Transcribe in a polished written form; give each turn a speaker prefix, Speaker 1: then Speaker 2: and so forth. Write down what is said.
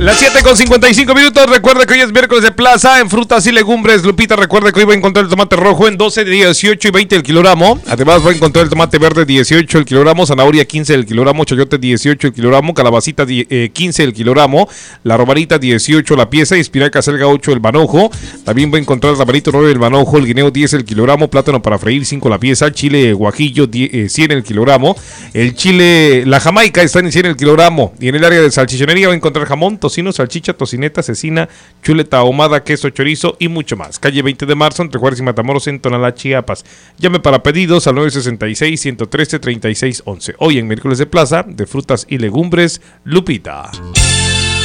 Speaker 1: Las 7:55. Recuerda que hoy es miércoles de plaza en frutas y legumbres. Lupita, recuerda que hoy va a encontrar el tomate rojo en 12, 18 y 20 el kilogramo. Además va a encontrar el tomate verde 18 el kilogramo, zanahoria 15 el kilogramo, chayote 18 el kilogramo, calabacita 15 el kilogramo, la romarita 18 la pieza, espinaca selga 8 el manojo. También va a encontrar el rabanito 9 el manojo, el guineo 10 el kilogramo, plátano para freír 5 la pieza, chile guajillo 100 el kilogramo, el chile, la jamaica está en 100 el kilogramo. Y en el área de salchichonería va a encontrar jamón, tocino, salchicha, tocineta, cecina, chuleta ahumada, queso, chorizo y mucho más. Calle 20 de marzo, entre Juárez y Matamoros, en Tonalá, Chiapas. Llame para pedidos al 966-113-3611. Hoy en miércoles de plaza de frutas y legumbres, Lupita.